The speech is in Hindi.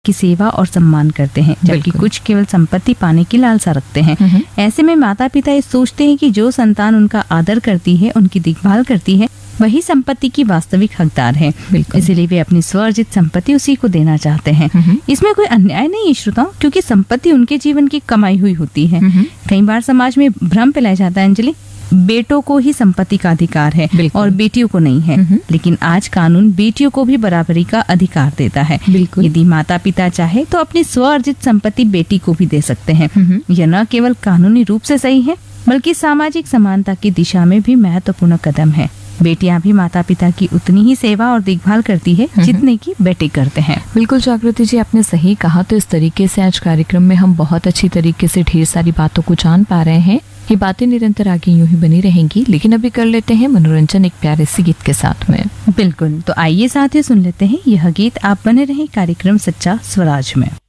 की सेवा और सम्मान करते हैं, जबकि बिल्कुल। कुछ केवल संपत्ति पाने की लालसा रखते हैं। ऐसे में माता पिता ये सोचते हैं कि जो संतान उनका आदर करती है, उनकी देखभाल करती है, वही संपत्ति की वास्तविक हकदार है। बिल्कुल। इसीलिए वे अपनी स्वअर्जित संपत्ति उसी को देना चाहते हैं। इसमें कोई अन्याय नहीं है श्रोताओं, क्योंकि संपत्ति उनके जीवन की कमाई हुई होती है। कई बार समाज में भ्रम फैलाया जाता है अंजलि, बेटों को ही संपत्ति का अधिकार है बिल्कुल। और बेटियों को नहीं है। लेकिन आज कानून बेटियों को भी बराबरी का अधिकार देता है। बिल्कुल। यदि माता पिता चाहे तो अपनी स्वअर्जित संपत्ति बेटी को भी दे सकते हैं। यह न केवल कानूनी रूप से सही है, बल्कि सामाजिक समानता की दिशा में भी महत्वपूर्ण कदम है। बेटियां भी माता पिता की उतनी ही सेवा और देखभाल करती है जितने की बेटे करते हैं। बिल्कुल जागृति जी, आपने सही कहा। तो इस तरीके से आज कार्यक्रम में हम बहुत अच्छी तरीके से ढेर सारी बातों को जान पा रहे हैं। ये बातें निरंतर आगे यूं ही बनी रहेंगी, लेकिन अभी कर लेते हैं मनोरंजन एक प्यारे से गीत के साथ में। बिल्कुल, तो आइए साथ ही सुन लेते हैं यह गीत। आप बने रहें कार्यक्रम सच्चा स्वराज में।